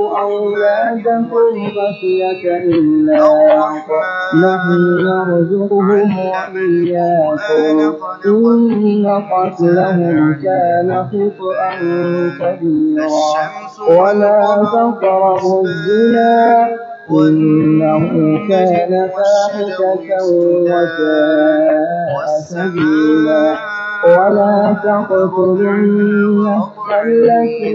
أولادكم خشية إملاق نحن نرزقهم وإياكم إن قتلهم كان خطأ كبيرا ولا تقربوا الزنا إنه كان فاحشة وساء سبيلا ولا تقتلوا النفس التي